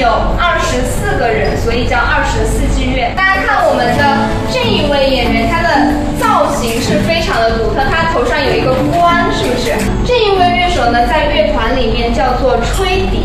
有24个人，所以叫24季乐。大家看我们的这一位演员，他的造型是非常的独特，他头上有一个冠，是不是？这一位乐手呢，在乐团里面叫做吹笛。